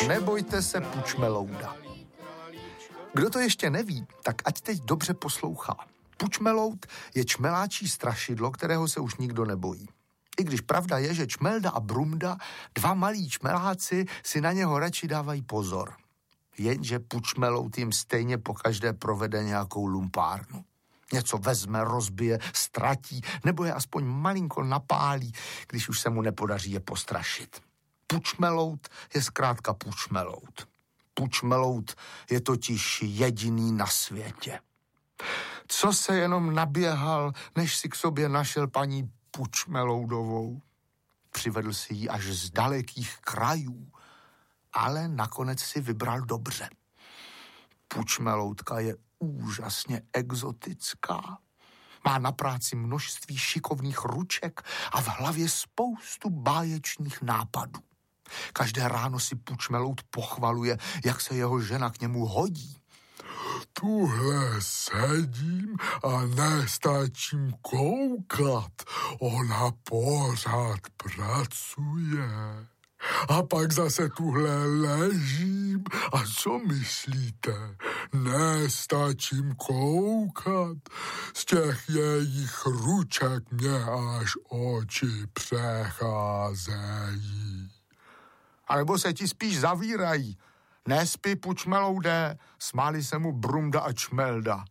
Nebojte se pučmelouda. Kdo to ještě neví, tak ať teď dobře poslouchá. Pučmeloud je čmeláčí strašidlo, kterého se už nikdo nebojí. I když pravda je, že Čmelda a Brumda, dva malí čmeláci, si na něho radši dávají pozor. Jenže pučmeloud jim stejně pokaždé provede nějakou lumpárnu. Něco vezme, rozbije, ztratí, nebo je aspoň malinko napálí, když už se mu nepodaří je postrašit. Pučmeloud je zkrátka pučmeloud. Pučmeloud je totiž jediný na světě. Co se jenom naběhal, než si k sobě našel paní Pučmeloudovou. Přivedl si ji až z dalekých krajů, ale nakonec si vybral dobře. Pučmeloudka je úžasně exotická. Má na práci množství šikovných ruček a v hlavě spoustu báječných nápadů. Každé ráno si Pučmeloud pochvaluje, jak se jeho žena k němu hodí. Tuhle sedím a nestačím koukat. Ona pořád pracuje. A pak zase tuhle ležím. A co myslíte? Nestačím koukat. Z těch jejich ruček mě až oči přecházejí. A nebo se ti spíš zavírají. Nespí, Pučmeloude, smáli se mu Brumda a Čmelda.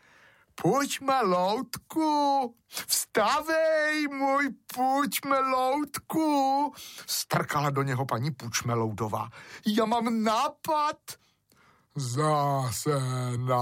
Pučmeloudku, vstávej, můj Pučmeloudku, strkala do něho paní Pučmeloudová. Já mám nápad. Zase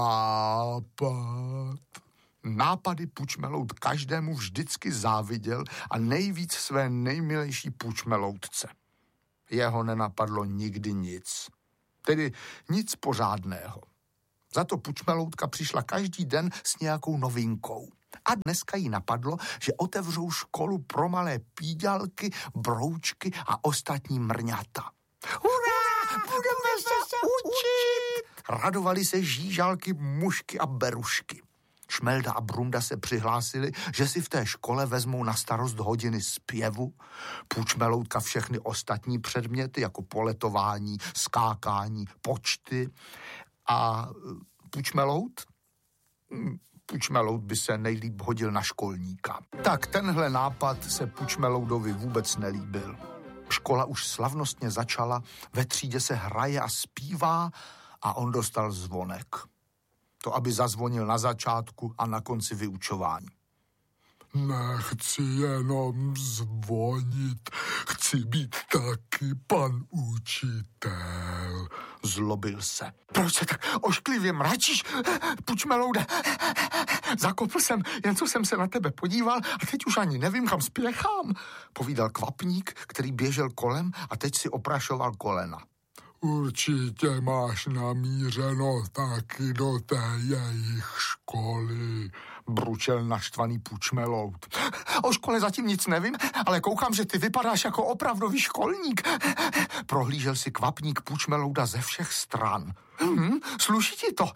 nápad. Nápady Pučmeloud každému vždycky záviděl a nejvíc své nejmilejší Pučmeloudce. Jeho nenapadlo nikdy nic. Tedy nic pořádného. Za to Pučmeloudka přišla každý den s nějakou novinkou. A dneska jí napadlo, že otevřou školu pro malé píďalky, broučky a ostatní mrňata. Hurá! Budeme se učit! Radovali se žížalky, mušky a berušky. Čmelda a Brumda se přihlásili, že si v té škole vezmou na starost hodiny zpěvu, Pučmeloudka všechny ostatní předměty, jako poletování, skákání, počty a Pučmeloud by se nejlíp hodil na školníka. Tak tenhle nápad se Pučmeloudovi vůbec nelíbil. Škola už slavnostně začala, ve třídě se hraje a zpívá a on dostal zvonek. To, aby zazvonil na začátku a na konci vyučování. Nechci jenom zvonit, chci být taky pan učitel. Zlobil se. Proč se tak ošklivě mračíš, Pučmeloude? Zakopl jsem, jen co jsem se na tebe podíval a teď už ani nevím, kam spěchám, povídal Kvapník, který běžel kolem a teď si oprašoval kolena. Určitě máš namířeno taky do té jejich školy, bručel naštvaný Pučmeloud. O škole zatím nic nevím, ale koukám, že ty vypadáš jako opravdový školník. Prohlížel si Kvapník Pučmelouda ze všech stran. Sluší ti to?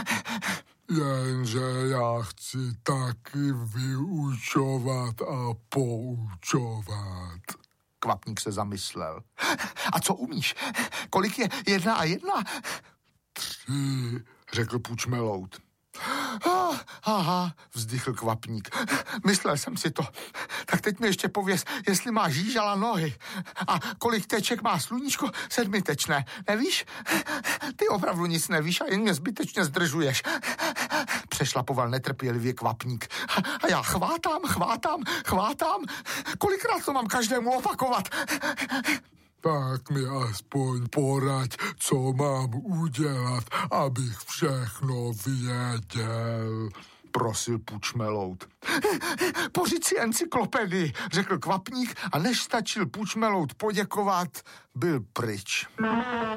Jenže já chci taky vyučovat a poučovat. Kvapník se zamyslel. A co umíš? Kolik je 1 a 1? 3, řekl Pučmeloud. Aha, vzdychl Kvapník. Myslel jsem si to. Tak teď mi ještě pověz, jestli má žížala nohy. A kolik teček má sluníčko? 7tečné. Nevíš? Ty opravdu nic nevíš a jen mě zbytečně zdržuješ. Přešlapoval netrpělivě Kvapník. A já chvátám. Kolikrát to mám každému opakovat? Tak mi aspoň poraď, co mám udělat, abych všechno věděl, prosil Pučmeloud. Pořiď si encyklopedii, řekl Kvapník a než stačil Pučmeloud poděkovat, byl pryč.